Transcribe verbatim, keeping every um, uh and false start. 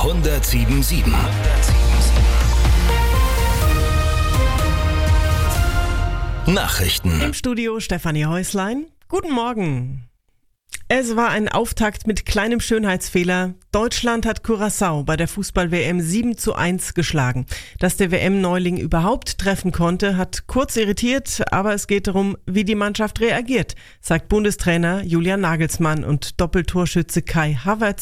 hundertsieben Komma sieben. Nachrichten. Im Studio Stefanie Häuslein. Guten Morgen. Es war ein Auftakt mit kleinem Schönheitsfehler. Deutschland hat Curaçao bei der Fußball-W M sieben zu eins geschlagen. Dass der W M-Neuling überhaupt treffen konnte, hat kurz irritiert, aber es geht darum, wie die Mannschaft reagiert, sagt Bundestrainer Julian Nagelsmann und Doppeltorschütze Kai Havertz